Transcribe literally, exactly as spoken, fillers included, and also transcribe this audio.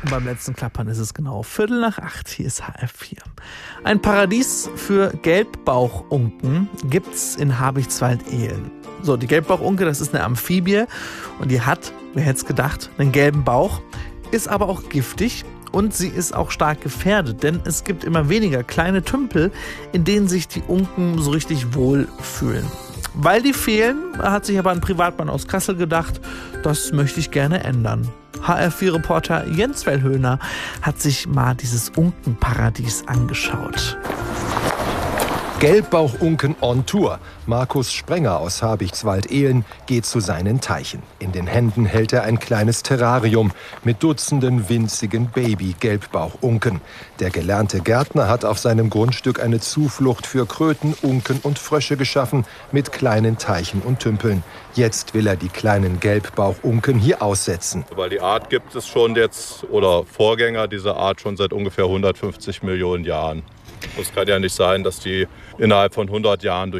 Und beim letzten Klappern ist es genau Viertel nach acht. Hier ist H F vier. Ein Paradies für Gelbbauchunken gibt's in Habichtswald-Ehlen. So, die Gelbbauchunke, das ist eine Amphibie und die hat, wer hätte es gedacht, einen gelben Bauch, ist aber auch giftig und sie ist auch stark gefährdet, denn es gibt immer weniger kleine Tümpel, in denen sich die Unken so richtig wohl fühlen. Weil die fehlen, hat sich aber ein Privatmann aus Kassel gedacht, das möchte ich gerne ändern. H R vier-Reporter Jens Wellhöhner hat sich mal dieses Unkenparadies angeschaut. Gelbbauchunken on Tour. Markus Sprenger aus Habichtswald-Ehlen geht zu seinen Teichen. In den Händen hält er ein kleines Terrarium mit Dutzenden winzigen Baby-Gelbbauchunken. Der gelernte Gärtner hat auf seinem Grundstück eine Zuflucht für Kröten, Unken und Frösche geschaffen mit kleinen Teichen und Tümpeln. Jetzt will er die kleinen Gelbbauchunken hier aussetzen. Weil die Art gibt es schon jetzt, oder Vorgänger dieser Art schon seit ungefähr hundertfünfzig Millionen Jahren. Es kann ja nicht sein, dass die innerhalb von hundert Jahren durch